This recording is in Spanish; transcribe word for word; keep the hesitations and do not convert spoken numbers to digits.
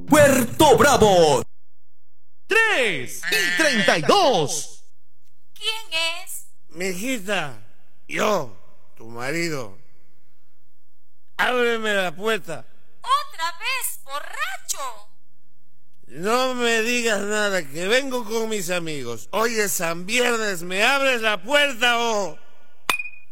Puerto Bravo. Tres y treinta y dos. ¿Quién es? Mijita, yo, tu marido. Ábreme la puerta. Otra vez, borracho. No me digas nada, que vengo con mis amigos. Hoy es San Viernes, ¿me abres la puerta o...?